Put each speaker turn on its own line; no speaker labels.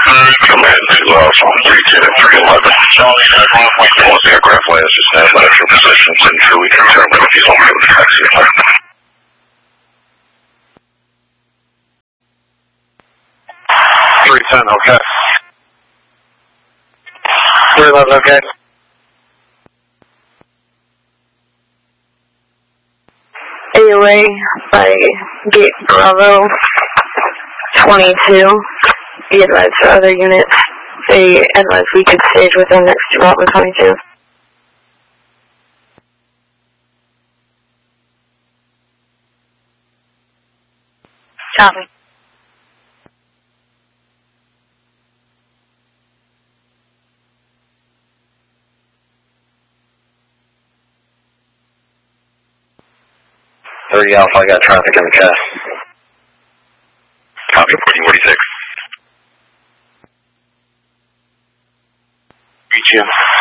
Command to phone 310 and 311. Charlie, that 1.4. Once the aircraft lands, just stand by for positions until we determine if he's on route to taxi. 310, okay. 311, okay.
AOA by Gate Bravo 22. Be advised for other units. They advise we could stage with them next to Bravo 22. Copy.
Alpha, I got traffic in the cast. Copy, reporting 46. Reach you.